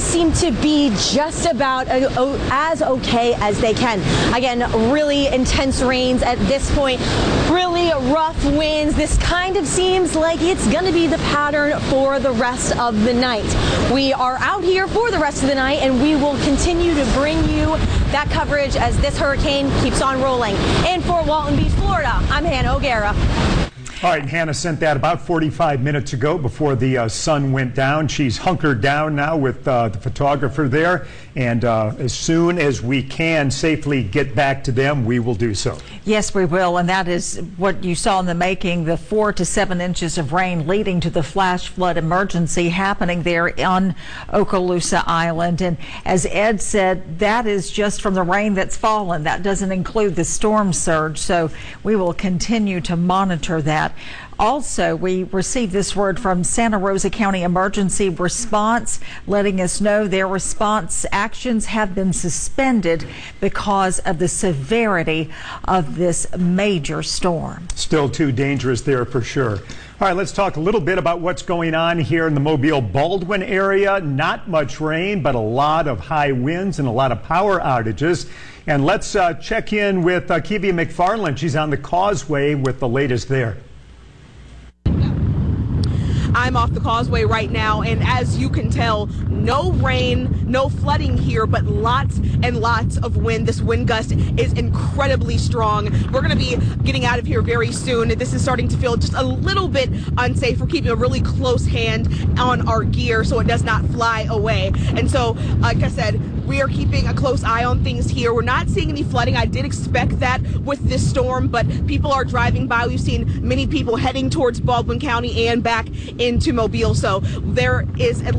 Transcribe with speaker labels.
Speaker 1: seem to be just about as okay as they can. Again, really intense rains at this point, really rough winds. This kind of seems like it's going to be the pattern for the rest of the night. We are out here for the rest of the night, and we will continue to bring you that coverage as this hurricane keeps on rolling. In Fort Walton Beach, Florida, I'm Hannah O'Gara.
Speaker 2: All right, Hannah sent that about 45 minutes ago before the sun went down. She's hunkered down now with the photographer there, and as soon as we can safely get back to them, we will do so.
Speaker 3: Yes, we will, and that is what you saw in the making, the 4 to 7 inches of rain leading to the flash flood emergency happening there on Okaloosa Island. And as Ed said, that is just from the rain that's fallen. That doesn't include the storm surge, so we will continue to monitor that. Also, we received this word from Santa Rosa County Emergency Response, letting us know their response actions have been suspended because of the severity of this major storm.
Speaker 2: Still too dangerous there for sure. All right, let's talk a little bit about what's going on here in the Mobile-Baldwin area. Not much rain, but a lot of high winds and a lot of power outages. And let's check in with Kivia McFarland. She's on the causeway with the latest there.
Speaker 4: I'm off the causeway right now, and as you can tell, no rain, no flooding here, but lots and lots of wind. This wind gust is incredibly strong. We're going to be getting out of here very soon. This is starting to feel just a little bit unsafe. We're keeping a really close hand on our gear so it does not fly away. And so, like I said, we are keeping a close eye on things here. We're not seeing any flooding. I did expect that with this storm, but people are driving by. We've seen many people heading towards Baldwin County and back into Mobile. So there is at